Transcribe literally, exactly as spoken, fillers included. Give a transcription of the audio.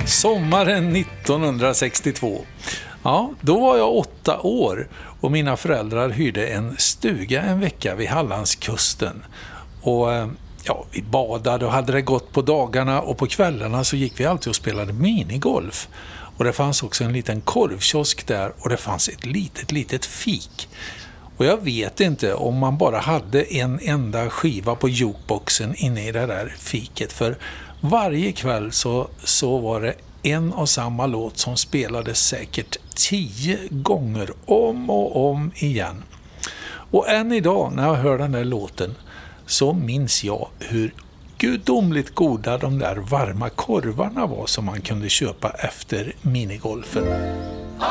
Sommaren nittonhundrasextiotvå. Ja, då var jag åtta år och mina föräldrar hyrde en stuga en vecka vid Hallandskusten. Och ja, vi badade och hade det gott på dagarna, och på kvällarna så gick vi alltid och spelade minigolf. Och det fanns också en liten korvkiosk där, och det fanns ett litet, litet fik. Och jag vet inte om man bara hade en enda skiva på jukeboxen inne i det där fiket. För varje kväll så, så var det en och samma låt som spelades säkert tio gånger om och om igen. Och än idag när jag hör den där låten så minns jag hur gudomligt goda de där varma korvarna var som man kunde köpa efter minigolfen.